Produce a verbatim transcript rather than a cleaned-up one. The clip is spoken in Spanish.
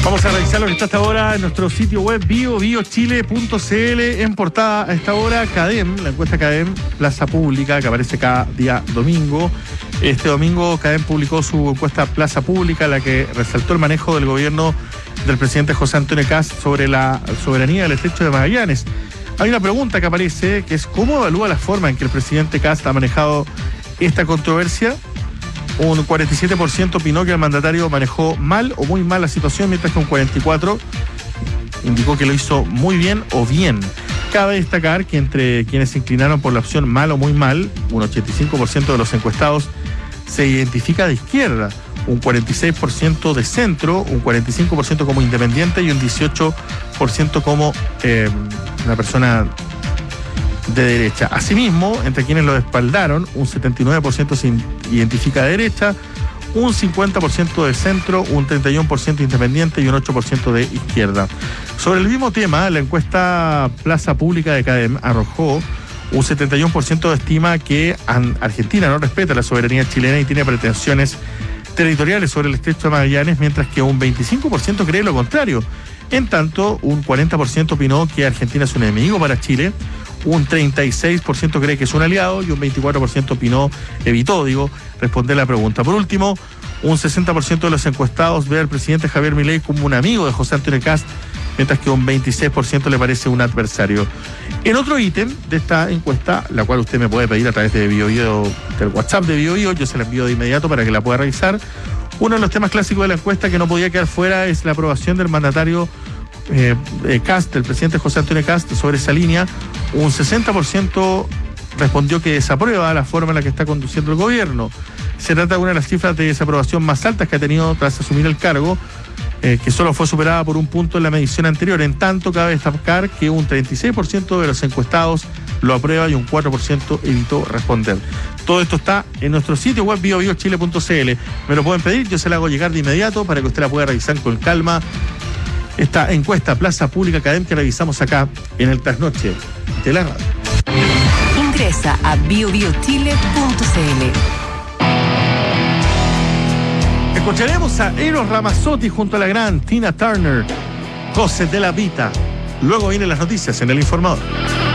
Vamos a revisar lo que está hasta ahora en nuestro sitio web bio bio chile punto c l. En portada a esta hora, CADEM, la encuesta CADEM, Plaza Pública, que aparece cada día domingo. Este domingo CADEM publicó su encuesta Plaza Pública, la que resaltó el manejo del gobierno del presidente José Antonio Kast sobre la soberanía del estrecho de Magallanes. Hay una pregunta que aparece, que es ¿cómo evalúa la forma en que el presidente Kast ha manejado esta controversia? Un cuarenta y siete por ciento opinó que el mandatario manejó mal o muy mal la situación, mientras que un cuarenta y cuatro por ciento indicó que lo hizo muy bien o bien. Cabe destacar que entre quienes se inclinaron por la opción mal o muy mal, un ochenta y cinco por ciento de los encuestados se identifica de izquierda, un cuarenta y seis por ciento de centro, un cuarenta y cinco por ciento como independiente y un dieciocho por ciento como eh, una persona de derecha. Asimismo, entre quienes lo respaldaron, un setenta y nueve por ciento se identifica de derecha, un cincuenta por ciento de centro, un treinta y uno por ciento independiente y un ocho por ciento de izquierda. Sobre el mismo tema, la encuesta Plaza Pública de CADEM arrojó un setenta y uno por ciento estima que Argentina no respeta la soberanía chilena y tiene pretensiones territoriales sobre el estrecho de Magallanes, mientras que un veinticinco por ciento cree lo contrario. En tanto, un cuarenta por ciento opinó que Argentina es un enemigo para Chile, un treinta y seis por ciento cree que es un aliado y un veinticuatro por ciento opinó, evitó, digo, responder la pregunta. Por último, un sesenta por ciento de los encuestados ve al presidente Javier Milei como un amigo de José Antonio Kast, mientras que un veintiséis por ciento le parece un adversario. En otro ítem de esta encuesta, la cual usted me puede pedir a través de Bio Bio, del WhatsApp de Bio Bio, yo se la envío de inmediato para que la pueda revisar. Uno de los temas clásicos de la encuesta que no podía quedar fuera es la aprobación del mandatario eh, eh, Kast, del presidente José Antonio Kast, sobre esa línea. Un sesenta por ciento respondió que desaprueba la forma en la que está conduciendo el gobierno. Se trata de una de las cifras de desaprobación más altas que ha tenido tras asumir el cargo, eh, que solo fue superada por un punto en la medición anterior. En tanto, cabe destacar que un treinta y seis por ciento de los encuestados lo aprueba y un cuatro por ciento evitó responder. Todo esto está en nuestro sitio web bio bio chile punto c l. Me lo pueden pedir, yo se la hago llegar de inmediato para que usted la pueda revisar con calma. Esta encuesta Plaza Pública CADEM que revisamos acá en el trasnoche de la radio. Ingresa a bio bio chile punto c l. Escucharemos a Eros Ramazzotti junto a la gran Tina Turner, Cosas de la Vida. Luego vienen las noticias en El Informador.